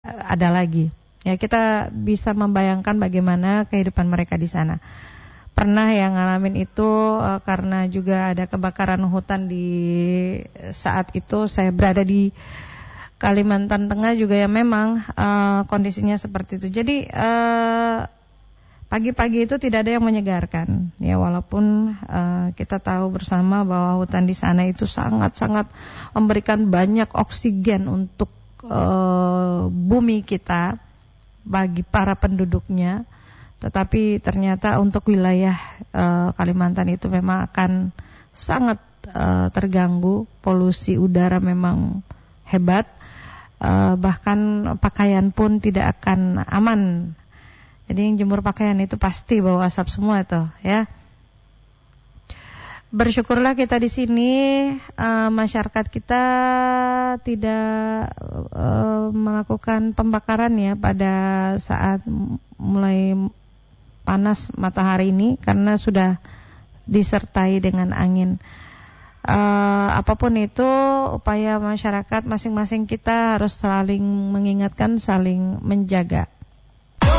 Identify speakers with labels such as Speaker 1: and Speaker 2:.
Speaker 1: ada lagi. Ya, kita bisa membayangkan bagaimana kehidupan mereka di sana. Pernah yang ngalamin itu karena juga ada kebakaran hutan di saat itu saya berada di Kalimantan Tengah juga, ya memang kondisinya seperti itu. Jadi pagi-pagi itu tidak ada yang menyegarkan. Ya, walaupun kita tahu bersama bahwa hutan di sana itu sangat-sangat memberikan banyak oksigen untuk bumi kita, bagi para penduduknya, tetapi ternyata untuk wilayah Kalimantan itu memang akan sangat terganggu. Polusi udara memang hebat, bahkan pakaian pun tidak akan aman. Jadi yang jemur pakaian itu pasti bawa asap semua itu, ya. Bersyukurlah kita di sini masyarakat kita tidak melakukan pembakaran ya pada saat mulai panas matahari ini, karena sudah disertai dengan angin. Apapun itu upaya masyarakat masing-masing kita harus saling mengingatkan, saling menjaga.